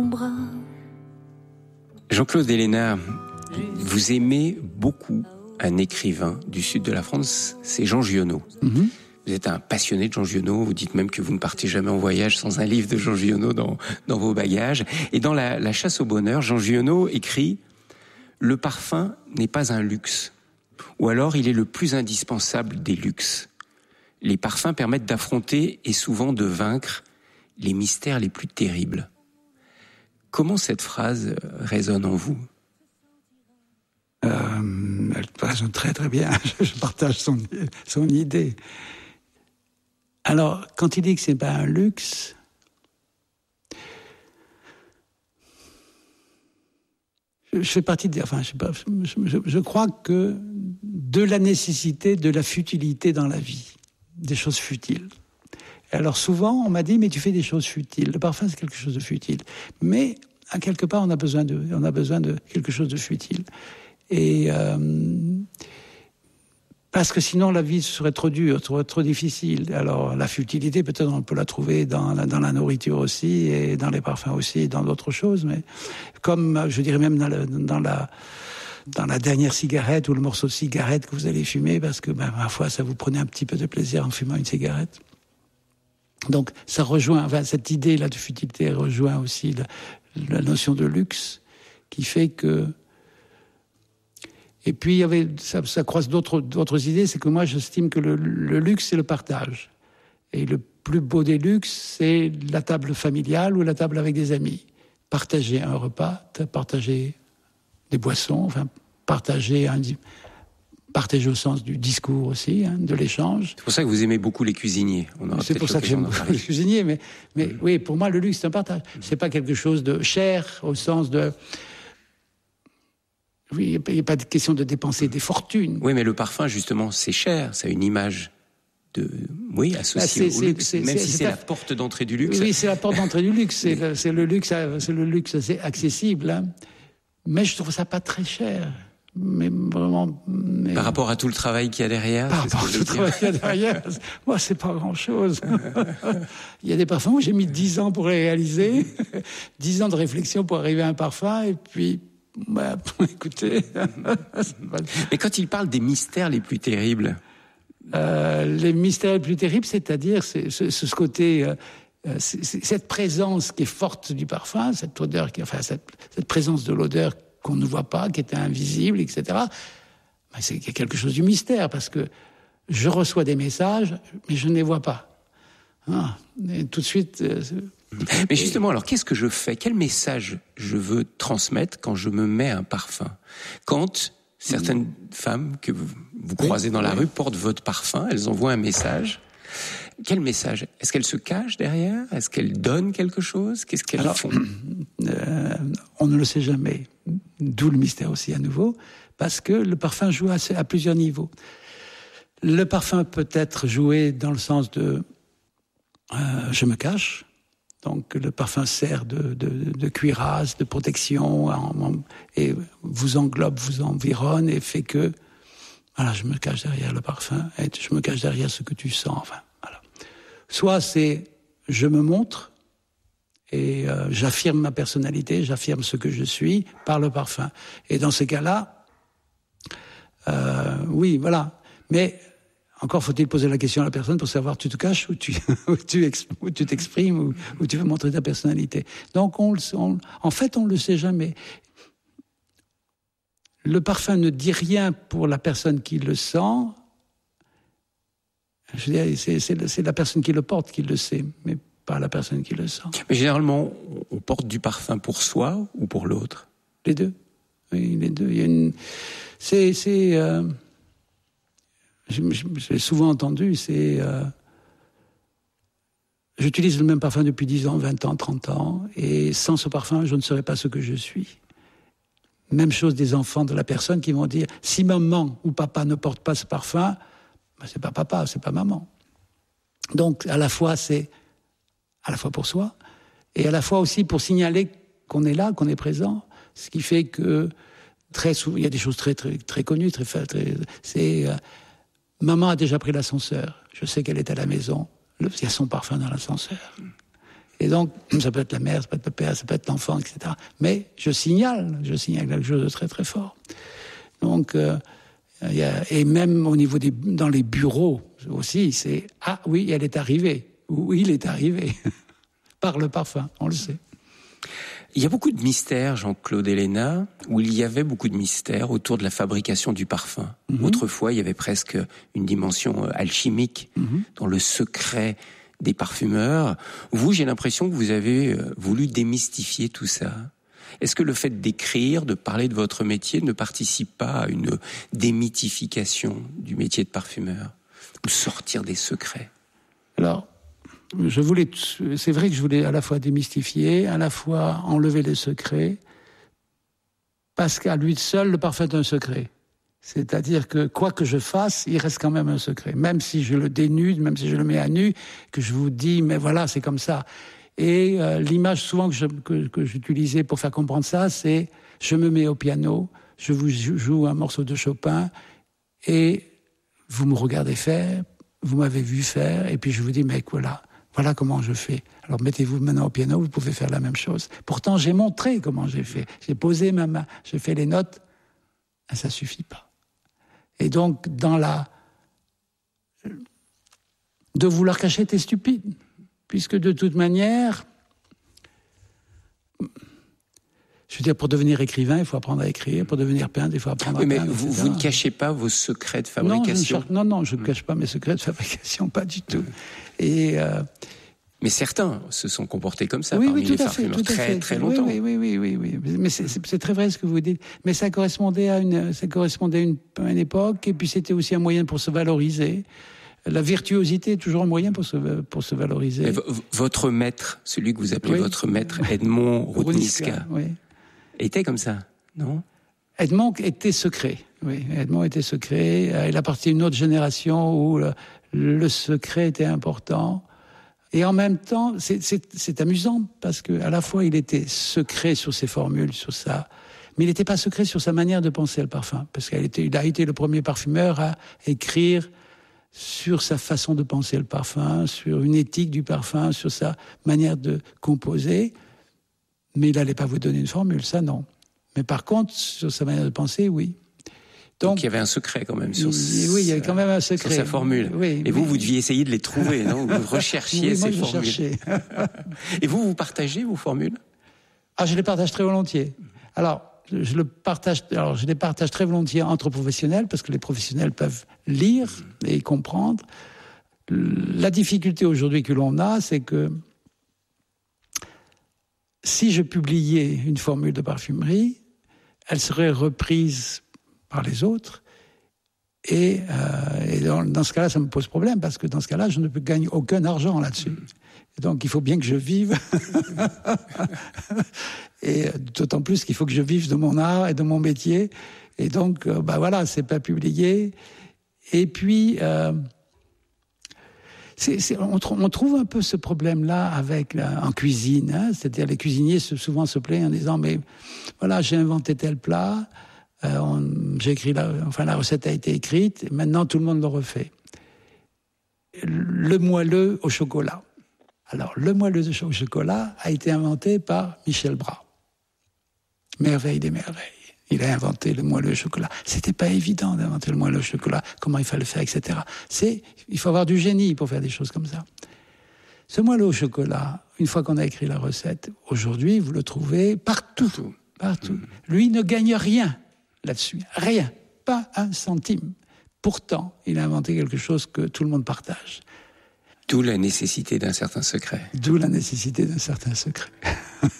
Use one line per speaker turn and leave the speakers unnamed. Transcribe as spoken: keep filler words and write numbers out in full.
Jean-Claude Hélénard, vous aimez beaucoup un écrivain du sud de la France, c'est Jean Giono. Mm-hmm. Vous êtes un passionné de Jean Giono, vous dites même que vous ne partez jamais en voyage sans un livre de Jean Giono dans, dans vos bagages. Et dans la, la chasse au bonheur, Jean Giono écrit « Le parfum n'est pas un luxe, ou alors il est le plus indispensable des luxes. Les parfums permettent d'affronter et souvent de vaincre les mystères les plus terribles. » Comment cette phrase résonne en vous ?
euh, Elle résonne très très bien. Je partage son, son idée. Alors, quand il dit que c'est pas un luxe, je, je fais partie de, enfin, je sais pas, je, je, je crois que de la nécessité, de la futilité dans la vie, des choses futiles. Alors souvent, on m'a dit, mais tu fais des choses futiles. Le parfum, c'est quelque chose de futile. Mais, à quelque part, on a besoin de, on a besoin de quelque chose de futile. Et, euh, parce que sinon, la vie serait trop dure, trop, trop difficile. Alors, la futilité, peut-être, on peut la trouver dans la, dans la nourriture aussi, et dans les parfums aussi, et dans d'autres choses. Mais, comme, je dirais même dans, le, dans la, dans la dernière cigarette, ou le morceau de cigarette que vous allez fumer, parce que, ben, parfois, ça vous prenait un petit peu de plaisir en fumant une cigarette. Donc, ça rejoint, enfin, cette idée-là de futilité rejoint aussi la, la notion de luxe, qui fait que... Et puis, il y avait, ça, ça croise d'autres, d'autres idées, c'est que moi, j'estime que le, le luxe, c'est le partage. Et le plus beau des luxes, c'est la table familiale ou la table avec des amis. Partager un repas, partager des boissons, enfin, partager un... Partager au sens du discours aussi, hein, de l'échange.
C'est pour ça que vous aimez beaucoup les cuisiniers. On
c'est pour ça que j'aime beaucoup les cuisiniers, mais, mais mmh. oui, pour moi, le luxe, c'est un partage. Mmh. C'est pas quelque chose de cher, au sens de... Oui, il n'y a pas de question de dépenser des fortunes.
Oui, mais le parfum, justement, c'est cher, ça a une image de... Oui, associée
bah,
au luxe,
c'est,
même
c'est,
si c'est, c'est la porte d'entrée du luxe.
Oui, c'est la porte d'entrée du luxe, c'est, le, c'est, le luxe c'est le luxe assez accessible, hein. Mais je trouve ça pas très cher. Mais vraiment... Mais...
Par rapport à tout le travail qu'il y a derrière.
Par rapport à tout le travail qu'il y a derrière, moi, c'est pas grand-chose. Il y a des parfums où j'ai mis dix ans pour les réaliser, dix ans de réflexion pour arriver à un parfum, et puis, bah, écoutez...
Mais quand il parle des mystères les plus terribles...
Euh, les mystères les plus terribles, c'est-à-dire c'est, c'est, c'est ce côté... Euh, c'est, c'est cette présence qui est forte du parfum, cette odeur, qui, enfin, cette, cette présence de l'odeur qu'on ne voit pas, qui était invisible, et cetera. Mais c'est quelque chose du mystère, parce que je reçois des messages, mais je ne les vois pas. Ah, et tout de suite... Euh,
mais justement, alors, qu'est-ce que je fais ? Quel message je veux transmettre quand je me mets un parfum ? Quand certaines mmh. femmes que vous, vous croisez oui, dans la oui. rue portent votre parfum, elles envoient un message. Quel message ? Est-ce qu'elles se cachent derrière ? Est-ce qu'elles donnent quelque chose ? Qu'est-ce qu'elles
alors,
font ?
euh, On ne le sait jamais. D'où le mystère aussi à nouveau, parce que le parfum joue à, à plusieurs niveaux. Le parfum peut être joué dans le sens de euh, je me cache. Donc le parfum sert de, de, de cuirasse, de protection, en, en, et vous englobe, vous environne, et fait que voilà, je me cache derrière le parfum, et je me cache derrière ce que tu sens. Enfin, voilà. Soit c'est je me montre, et euh, j'affirme ma personnalité, j'affirme ce que je suis par le parfum. Et dans ces cas-là, euh, oui, voilà. Mais encore faut-il poser la question à la personne pour savoir tu te caches ou tu, ou tu, ex, ou tu t'exprimes ou, ou tu veux montrer ta personnalité. Donc, on, on, en fait, on ne le sait jamais. Le parfum ne dit rien pour la personne qui le sent. Je veux dire, c'est, c'est, c'est la personne qui le porte qui le sait, mais pas la personne qui le sent.
Mais généralement, on porte du parfum pour soi ou pour l'autre ?
Les deux. Oui, les deux. Il y a une... C'est... c'est euh... je, je, je l'ai souvent entendu, c'est... Euh... J'utilise le même parfum depuis dix ans, vingt ans, trente ans, et sans ce parfum, je ne serais pas ce que je suis. Même chose des enfants de la personne qui vont dire « Si maman ou papa ne porte pas ce parfum, ben c'est pas papa, c'est pas maman. » Donc, à la fois, c'est à la fois pour soi, et à la fois aussi pour signaler qu'on est là, qu'on est présent, ce qui fait que très souvent, il y a des choses très très très connues, très, très c'est euh, maman a déjà pris l'ascenseur, je sais qu'elle est à la maison, il y a son parfum dans l'ascenseur. Et donc, ça peut être la mère, ça peut être le père, ça peut être l'enfant, et cetera. Mais je signale, je signale quelque chose de très très fort. Donc, euh, y a, et même au niveau des, dans les bureaux aussi, c'est « Ah oui, elle est arrivée » ou « Oui, il est arrivé » par le parfum, on le sait.
Il y a beaucoup de mystères, Jean-Claude Héléna, où il y avait beaucoup de mystères autour de la fabrication du parfum. Mm-hmm. Autrefois, il y avait presque une dimension alchimique mm-hmm. dans le secret des parfumeurs. Vous, j'ai l'impression que vous avez voulu démystifier tout ça. Est-ce que le fait d'écrire, de parler de votre métier ne participe pas à une démythification du métier de parfumeur, ou sortir des secrets?
Alors, je voulais, c'est vrai que je voulais à la fois démystifier, à la fois enlever les secrets, parce qu'à lui seul, le parfum est un secret. C'est-à-dire que quoi que je fasse, il reste quand même un secret. Même si je le dénude, même si je le mets à nu, que je vous dis, mais voilà, c'est comme ça. Et euh, l'image souvent que, je, que, que j'utilisais pour faire comprendre ça, c'est je me mets au piano, je vous joue un morceau de Chopin, et vous me regardez faire, vous m'avez vu faire, et puis je vous dis, mais voilà, voilà comment je fais. Alors mettez-vous maintenant au piano, vous pouvez faire la même chose. Pourtant, j'ai montré comment j'ai fait. J'ai posé ma main, j'ai fait les notes, et ça suffit pas. Et donc, dans la... de vouloir cacher, t'es stupide. Puisque de toute manière, je veux dire, pour devenir écrivain, il faut apprendre à écrire. Pour devenir peintre, il faut apprendre
oui,
à
mais
peindre.
Mais vous, vous ne cachez pas vos secrets de fabrication?
Non, non, non, je ne cache pas mes secrets de fabrication, pas du tout. Et... Euh,
mais certains se sont comportés comme ça
oui,
parmi
oui, tout
les
à fait,
parfumeurs
tout à
très,
fait.
très longtemps.
Oui, oui, oui, oui, oui, oui. Mais c'est, c'est, c'est très vrai ce que vous dites. Mais ça correspondait à une, ça correspondait à une, à une époque, et puis c'était aussi un moyen pour se valoriser. La virtuosité est toujours un moyen pour se, pour se valoriser.
V- votre maître, celui que vous appelez oui. votre maître, Edmond Roudniczka,
oui.
était comme ça, non?
Edmond était secret, oui. Edmond était secret. Il appartient à une autre génération où le, le secret était important. Et en même temps, c'est, c'est, c'est amusant parce que à la fois il était secret sur ses formules, sur ça, mais il n'était pas secret sur sa manière de penser le parfum, parce qu'il était, il a été le premier parfumeur à écrire sur sa façon de penser le parfum, sur une éthique du parfum, sur sa manière de composer. Mais il n'allait pas vous donner une formule, ça non. Mais par contre, sur sa manière de penser, oui.
Donc, Donc il y avait un secret quand même sur,
il, oui, il y avait quand même un secret.
sur sa formule.
Oui,
et vous, oui. vous deviez essayer de les trouver, non? Vous recherchiez
oui,
ces
moi,
formules.
Je cherchais.
Et vous, vous partagez vos formules?
Ah, je les partage très volontiers. Alors, je, le partage, alors, je les partage très volontiers entre professionnels, parce que les professionnels peuvent lire et comprendre. La difficulté aujourd'hui que l'on a, c'est que si je publiais une formule de parfumerie, elle serait reprise par les autres, et, euh, et dans, dans ce cas-là, ça me pose problème, parce que dans ce cas-là, je ne peux gagner aucun argent là-dessus. Et donc, il faut bien que je vive, et d'autant plus qu'il faut que je vive de mon art et de mon métier, et donc, euh, bah voilà, c'est pas publié. Et puis, euh, c'est, c'est, on, on trouve un peu ce problème-là avec la, en cuisine, hein, c'est-à-dire les cuisiniers se, souvent se plaignent en disant, mais voilà, j'ai inventé tel plat, Euh, on, j'ai écrit la, enfin la recette a été écrite, et maintenant tout le monde le refait. Le moelleux au chocolat. Alors, le moelleux au chocolat a été inventé par Michel Bras. Merveille des merveilles. Il a inventé le moelleux au chocolat. C'était pas évident d'inventer le moelleux au chocolat, comment il fallait le faire, et cetera. C'est, il faut avoir du génie pour faire des choses comme ça. Ce moelleux au chocolat, une fois qu'on a écrit la recette, aujourd'hui, vous le trouvez partout. Partout. partout. Mmh. Lui ne gagne rien là-dessus. Rien. Pas un centime. Pourtant, il a inventé quelque chose que tout le monde partage.
D'où la nécessité d'un certain secret.
D'où la nécessité d'un certain secret.